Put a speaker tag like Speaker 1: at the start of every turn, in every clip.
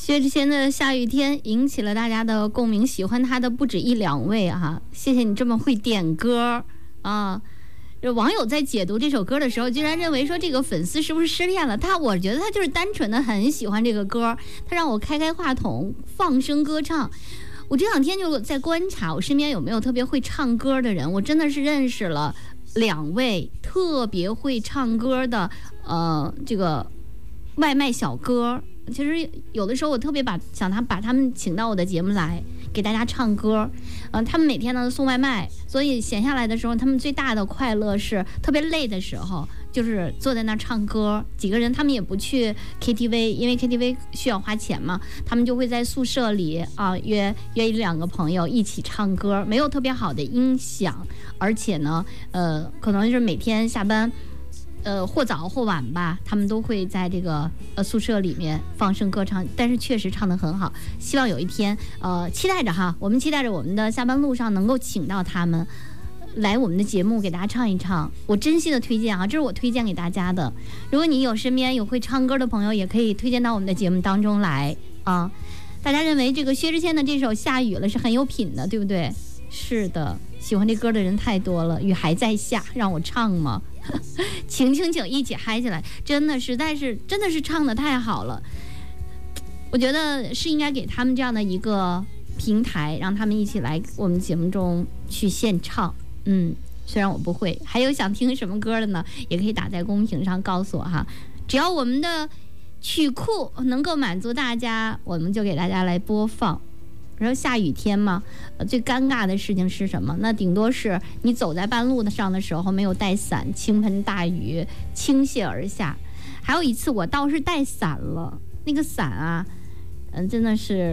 Speaker 1: 薛之谦的《下雨天》引起了大家的共鸣，喜欢他的不止一两位啊！谢谢你这么会点歌啊！网友在解读这首歌的时候，居然认为说这个粉丝是不是失恋了？我觉得他就是单纯的很喜欢这个歌，他让我开话筒放声歌唱。我这两天就在观察我身边有没有特别会唱歌的人，我真的是认识了2位特别会唱歌的这个外卖小哥。其实有的时候我特别想把他们请到我的节目来给大家唱歌，他们每天呢送外卖，所以闲下来的时候，他们最大的快乐是特别累的时候，就是坐在那儿唱歌。几个人他们也不去 KTV， 因为 KTV 需要花钱嘛，他们就会在宿舍里约1-2个朋友一起唱歌，没有特别好的音响，而且呢可能就是每天下班或早或晚吧，他们都会在这个宿舍里面放声歌唱，但是确实唱得很好。希望有一天期待着哈，我们期待着我们的下班路上能够请到他们来我们的节目给大家唱一唱。我真心的推荐啊，这是我推荐给大家的。如果你有身边有会唱歌的朋友，也可以推荐到我们的节目当中来啊。大家认为这个薛之谦的这首《下雨了》是很有品的，对不对？是的，喜欢这歌的人太多了。雨还在下，让我唱吗？请一起嗨起来！真的是唱得太好了。我觉得是应该给他们这样的一个平台，让他们一起来我们节目中去献唱。虽然我不会，还有想听什么歌的呢，也可以打在公屏上告诉我哈。只要我们的曲库能够满足大家，我们就给大家来播放。然后下雨天嘛，最尴尬的事情是什么？那顶多是你走在半路上的时候没有带伞，倾盆大雨倾泻而下。还有一次我倒是带伞了，那个伞啊，真的是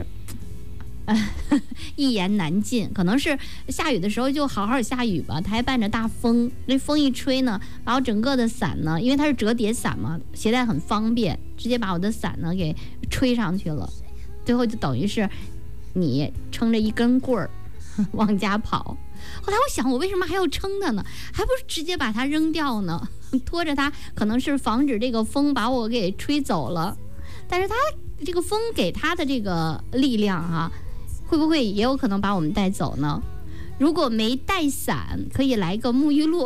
Speaker 1: 一言难尽。可能是下雨的时候就好好下雨吧，它还伴着大风，那风一吹呢，把我整个的伞呢，因为它是折叠伞嘛，携带很方便，直接把我的伞呢给吹上去了。最后就等于是你撑着一根棍儿往家跑。后来我想，我为什么还要撑它呢？还不是直接把它扔掉呢？拖着它可能是防止这个风把我给吹走了，但是它这个风给它的这个力量会不会也有可能把我们带走呢？如果没带伞，可以来个沐浴露。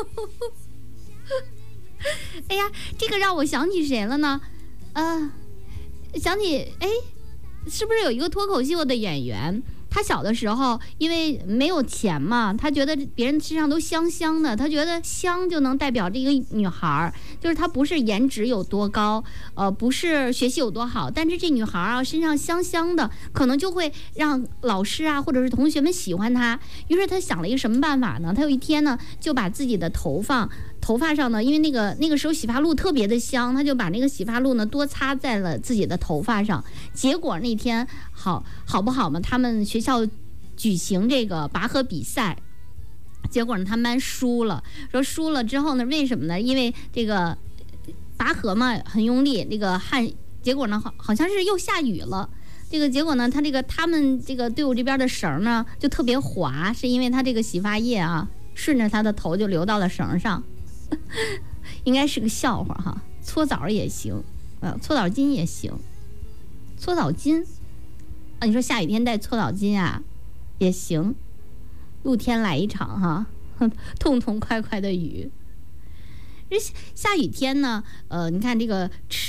Speaker 1: 哎呀，这个让我想起谁了呢？想起是不是有一个脱口秀的演员，他小的时候因为没有钱嘛，他觉得别人身上都香香的，他觉得香就能代表这个女孩，就是她不是颜值有多高，不是学习有多好，但是这女孩身上香香的，可能就会让老师或者是同学们喜欢她。于是他想了一个什么办法呢？他有一天呢，就把自己的头发上呢，因为那个时候洗发露特别的香，他就把那个洗发露呢多擦在了自己的头发上。结果那天好不好嘛？他们学校举行这个拔河比赛，结果呢他们班输了。说输了之后呢，为什么呢？因为这个拔河嘛很用力，那个结果呢好像是又下雨了。这个结果呢，他们这个队伍这边的绳呢就特别滑，是因为他这个洗发液顺着他的头就流到了绳上。应该是个笑话哈。搓澡也行，搓澡巾也行。搓澡巾你说下雨天带搓澡巾也行。露天来一场哈，痛痛快快的雨。下雨天呢，你看这个